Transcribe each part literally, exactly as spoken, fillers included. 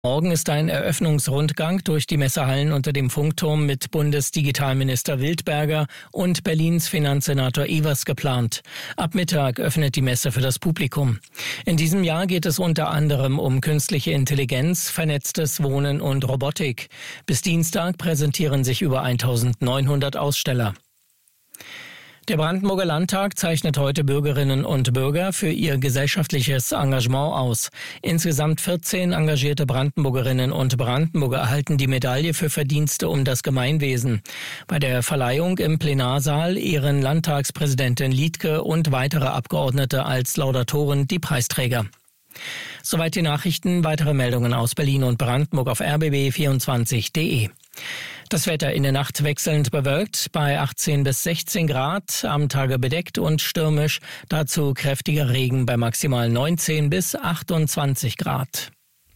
Morgen ist ein Eröffnungsrundgang durch die Messehallen unter dem Funkturm mit Bundesdigitalminister Wildberger und Berlins Finanzsenator Evers geplant. Ab Mittag öffnet die Messe für das Publikum. In diesem Jahr geht es unter anderem um künstliche Intelligenz, vernetztes Wohnen und Robotik. Bis Dienstag präsentieren sich über eintausendneunhundert Aussteller. Der Brandenburger Landtag zeichnet heute Bürgerinnen und Bürger für ihr gesellschaftliches Engagement aus. Insgesamt vierzehn engagierte Brandenburgerinnen und Brandenburger erhalten die Medaille für Verdienste um das Gemeinwesen. Bei der Verleihung im Plenarsaal ehren Landtagspräsidentin Liedtke und weitere Abgeordnete als Laudatoren die Preisträger. Soweit die Nachrichten. Weitere Meldungen aus Berlin und Brandenburg auf r b b vierundzwanzig punkt d e. Das Wetter in der Nacht wechselnd bewölkt bei achtzehn bis sechzehn Grad, am Tage bedeckt und stürmisch, dazu kräftiger Regen bei maximal neunzehn bis achtundzwanzig Grad.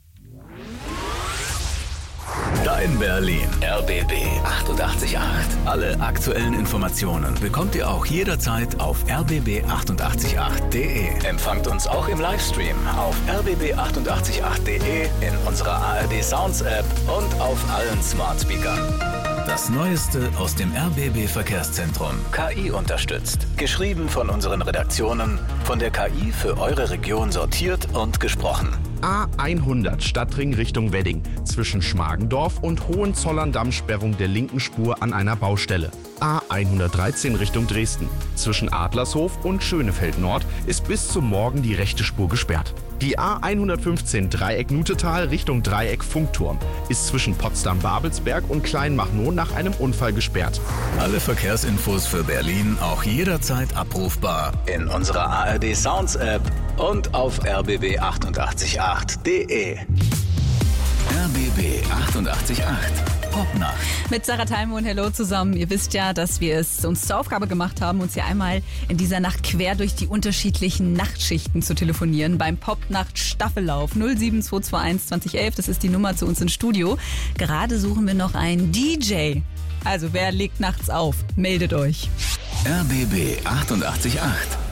Dein Berlin. R B B achtundachtzig Komma acht. Alle aktuellen Informationen bekommt ihr auch jederzeit auf r b b achtundachtzig Komma acht punkt d e. Empfangt uns auch im Livestream auf r b b achtundachtzig Komma acht punkt d e, in unserer A R D Sounds App und auf allen Smart Speakern. Das Neueste aus dem R B B Verkehrszentrum. K I unterstützt. Geschrieben von unseren Redaktionen, von der K I für eure Region sortiert und gesprochen. A hundert Stadtring Richtung Wedding. Zwischen Schmargendorf und Hohenzollern-Damm Sperrung der linken Spur an einer Baustelle. A hundertdreizehn Richtung Dresden. Zwischen Adlershof und Schönefeld Nord ist bis zum Morgen die rechte Spur gesperrt. Die A hundertfünfzehn Dreieck Nutetal Richtung Dreieck Funkturm ist zwischen Potsdam-Babelsberg und Kleinmachnow nach einem Unfall gesperrt. Alle Verkehrsinfos für Berlin auch jederzeit abrufbar in unserer A R D Sounds App und auf r b b achtundachtzig Komma acht punkt d e. R B B achtundachtzig Komma acht. Popnacht. Mit Sarah Thalme und Hello zusammen. Ihr wisst ja, dass wir es uns zur Aufgabe gemacht haben, uns hier einmal in dieser Nacht quer durch die unterschiedlichen Nachtschichten zu telefonieren. Beim Popnacht-Staffellauf null sieben zwei zwei eins zwanzig elf, das ist die Nummer zu uns ins Studio. Gerade suchen wir noch einen D J. Also wer legt nachts auf? Meldet euch. R B B achtundachtzig Komma acht.